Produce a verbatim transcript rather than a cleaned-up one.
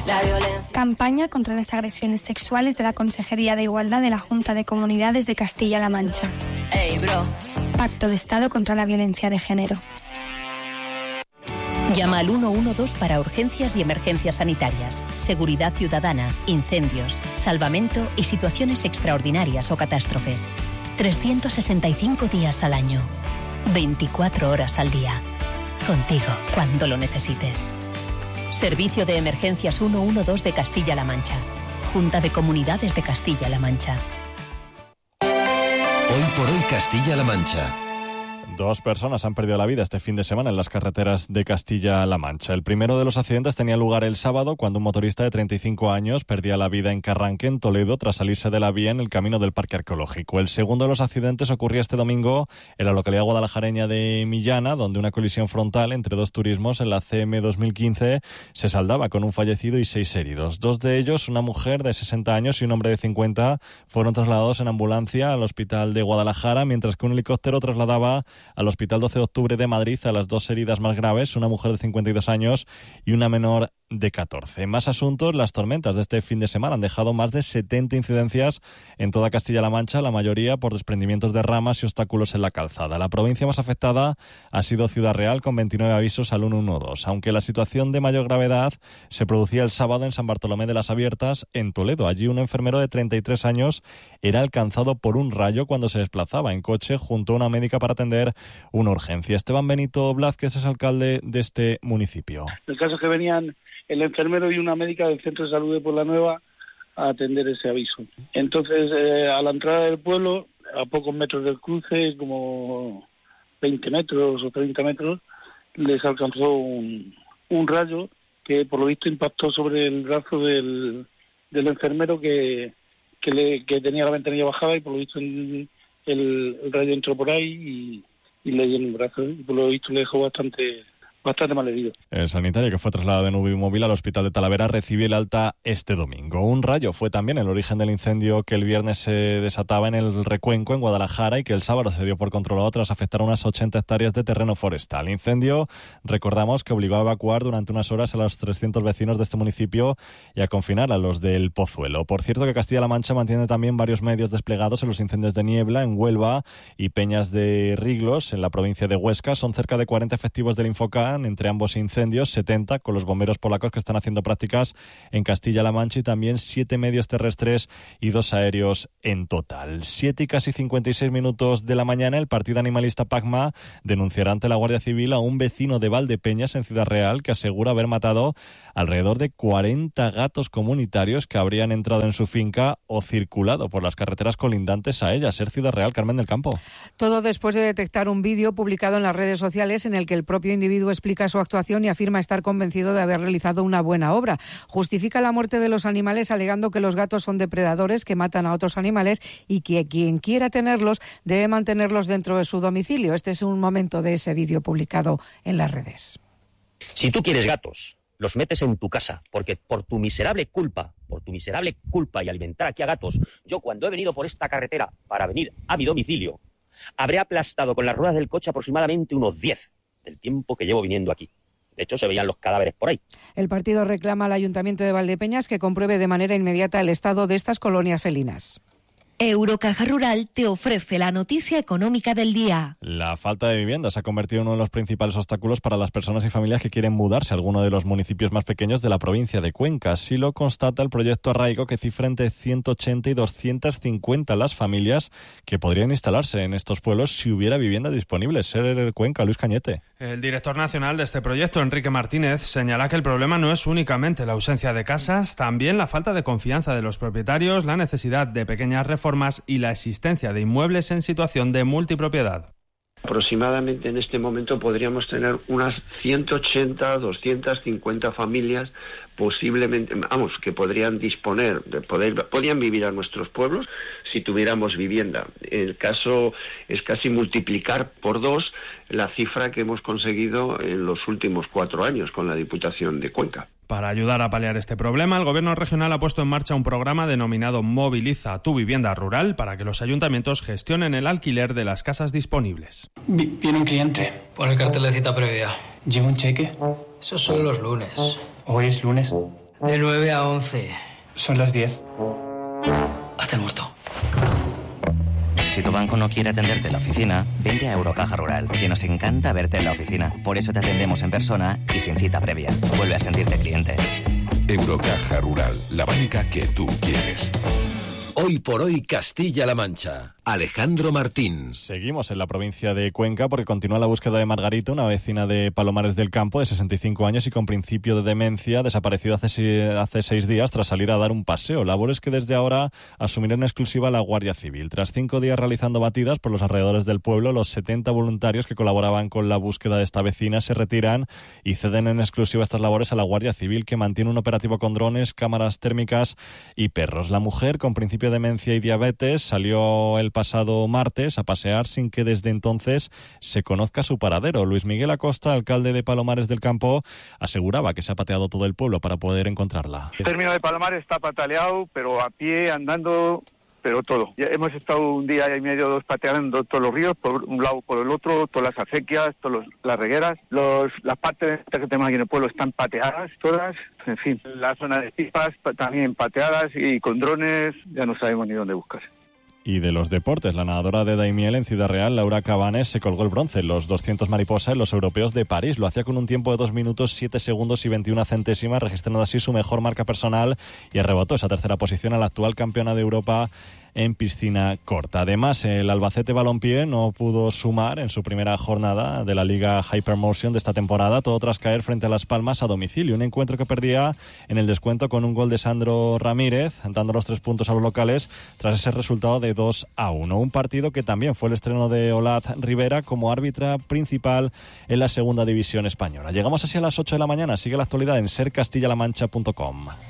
La violencia. Campaña contra las agresiones sexuales de la Consejería de Igualdad de la Junta de Comunidades de Castilla-La Mancha. Ey, bro. Pacto de Estado contra la violencia de género. Llama al uno uno dos para urgencias y emergencias sanitarias, seguridad ciudadana, incendios, salvamento y situaciones extraordinarias o catástrofes. trescientos sesenta y cinco días al año, veinticuatro horas al día. Contigo cuando lo necesites. Servicio de Emergencias uno uno dos de Castilla-La Mancha. Junta de Comunidades de Castilla-La Mancha. Hoy por hoy Castilla-La Mancha. Dos personas han perdido la vida este fin de semana en las carreteras de Castilla-La Mancha. El primero de los accidentes tenía lugar el sábado cuando un motorista de treinta y cinco años perdía la vida en Carranque, en Toledo, tras salirse de la vía en el camino del Parque Arqueológico. El segundo de los accidentes ocurría este domingo en la localidad guadalajareña de Millana, donde una colisión frontal entre dos turismos en la C M dos mil quince se saldaba con un fallecido y seis heridos. Dos de ellos, una mujer de sesenta años y un hombre de cincuenta, fueron trasladados en ambulancia al hospital de Guadalajara, mientras que un helicóptero trasladaba al Hospital doce de octubre de Madrid a las dos heridas más graves, una mujer de cincuenta y dos años y una menor de catorce. Más asuntos, las tormentas de este fin de semana han dejado más de setenta incidencias en toda Castilla-La Mancha, la mayoría por desprendimientos de ramas y obstáculos en la calzada. La provincia más afectada ha sido Ciudad Real, con veintinueve avisos al uno uno dos, aunque la situación de mayor gravedad se producía el sábado en San Bartolomé de las Abiertas, en Toledo. Allí un enfermero de treinta y tres años era alcanzado por un rayo cuando se desplazaba en coche junto a una médica para atender una urgencia. Esteban Benito Blázquez es alcalde de este municipio. El caso es que venían el enfermero y una médica del Centro de Salud de Puebla Nueva a atender ese aviso. Entonces, eh, a la entrada del pueblo, a pocos metros del cruce, como veinte metros o treinta metros, les alcanzó un, un rayo que por lo visto impactó sobre el brazo del, del enfermero que, que, le, que tenía la ventanilla bajada, y por lo visto el, el, el rayo entró por ahí y, y le dio en el brazo, y por lo visto le dejó bastante... bastante mal herido. El sanitario, que fue trasladado en U B I móvil al hospital de Talavera, recibió el alta este domingo. Un rayo fue también el origen del incendio que el viernes se desataba en el Recuenco, en Guadalajara, y que el sábado se dio por controlado tras afectar a unas ochenta hectáreas de terreno forestal. Incendio, recordamos, que obligó a evacuar durante unas horas a los trescientos vecinos de este municipio y a confinar a los del Pozuelo. Por cierto, que Castilla-La Mancha mantiene también varios medios desplegados en los incendios de Niebla, en Huelva, y Peñas de Riglos, en la provincia de Huesca. Son cerca de cuarenta efectivos del Infocan entre ambos incendios, setenta con los bomberos polacos que están haciendo prácticas en Castilla-La Mancha, y también siete medios terrestres y dos aéreos en total. Siete y casi cincuenta y seis minutos de la mañana, el partido animalista Pacma denunciará ante la Guardia Civil a un vecino de Valdepeñas, en Ciudad Real, que asegura haber matado alrededor de cuarenta gatos comunitarios que habrían entrado en su finca o circulado por las carreteras colindantes a ella. Ser Ciudad Real, Carmen del Campo. Todo después de detectar un vídeo publicado en las redes sociales en el que el propio individuo explica su actuación y afirma estar convencido de haber realizado una buena obra. Justifica la muerte de los animales alegando que los gatos son depredadores que matan a otros animales y que quien quiera tenerlos debe mantenerlos dentro de su domicilio. Este es un momento de ese vídeo publicado en las redes. Si tú quieres gatos, los metes en tu casa, porque por tu miserable culpa, por tu miserable culpa y alimentar aquí a gatos, yo cuando he venido por esta carretera para venir a mi domicilio, habré aplastado con las ruedas del coche aproximadamente unos diez del tiempo que llevo viniendo aquí. De hecho, se veían los cadáveres por ahí. El partido reclama al Ayuntamiento de Valdepeñas que compruebe de manera inmediata el estado de estas colonias felinas. Eurocaja Rural te ofrece la noticia económica del día. La falta de vivienda se ha convertido en uno de los principales obstáculos para las personas y familias que quieren mudarse a alguno de los municipios más pequeños de la provincia de Cuenca. Así lo constata el proyecto Arraigo, que cifra entre ciento ochenta y doscientas cincuenta las familias que podrían instalarse en estos pueblos si hubiera vivienda disponible. Ser Cuenca, Luis Cañete. El director nacional de este proyecto, Enrique Martínez, señala que el problema no es únicamente la ausencia de casas, también la falta de confianza de los propietarios, la necesidad de pequeñas reformas y la existencia de inmuebles en situación de multipropiedad. Aproximadamente en este momento podríamos tener unas ciento ochenta, doscientas cincuenta familias posiblemente, vamos, que podrían disponer, de poder, podrían vivir a nuestros pueblos si tuviéramos vivienda. El caso es casi multiplicar por dos la cifra que hemos conseguido en los últimos cuatro años con la Diputación de Cuenca. Para ayudar a paliar este problema, el Gobierno regional ha puesto en marcha un programa denominado Moviliza tu vivienda rural para que los ayuntamientos gestionen el alquiler de las casas disponibles. Viene un cliente. Pon el cartel de cita previa. ¿Lleva un cheque? Eso son los lunes. ¿Hoy es lunes? De nueve a once. Son las diez. Haz el muerto. Si tu banco no quiere atenderte en la oficina, vente a Eurocaja Rural, que nos encanta verte en la oficina. Por eso te atendemos en persona y sin cita previa. Vuelve a sentirte cliente. Eurocaja Rural, la banca que tú quieres. Hoy por hoy Castilla-La Mancha. Alejandro Martín. Seguimos en la provincia de Cuenca porque continúa la búsqueda de Margarita, una vecina de Palomares del Campo de sesenta y cinco años y con principio de demencia, desaparecida hace, hace seis días tras salir a dar un paseo. Labores que desde ahora asumirá en exclusiva la Guardia Civil. Tras cinco días realizando batidas por los alrededores del pueblo, los setenta voluntarios que colaboraban con la búsqueda de esta vecina se retiran y ceden en exclusiva estas labores a la Guardia Civil, que mantiene un operativo con drones, cámaras térmicas y perros. La mujer, con principio de demencia y diabetes, salió el pasado martes a pasear sin que desde entonces se conozca su paradero. Luis Miguel Acosta, alcalde de Palomares del Campo, aseguraba que se ha pateado todo el pueblo para poder encontrarla. El término de Palomares está pataleado, pero a pie, andando, pero todo. Ya hemos estado un día y medio, dos, pateando todos los ríos, por un lado, por el otro, todas las acequias, todas las regueras. Los, las partes que tenemos aquí en el pueblo están pateadas, todas. En fin, la zona de pipas también pateadas y con drones ya no sabemos ni dónde buscar. Y de los deportes, la nadadora de Daimiel en Ciudad Real, Laura Cabanes, se colgó el bronce en los doscientos mariposa en los europeos de París. Lo hacía con un tiempo de dos minutos, siete segundos y veintiuna centésimas, registrando así su mejor marca personal y arrebató esa tercera posición a la actual campeona de Europa en piscina corta. Además, el Albacete Balompié no pudo sumar en su primera jornada de la Liga Hypermotion de esta temporada, todo tras caer frente a Las Palmas a domicilio. Un encuentro que perdía en el descuento con un gol de Sandro Ramírez, dando los tres puntos a los locales tras ese resultado de dos a uno. Un partido que también fue el estreno de Olaz Rivera como árbitra principal en la segunda división española. Llegamos así a las ocho de la mañana. Sigue la actualidad en ser castilla la mancha punto com.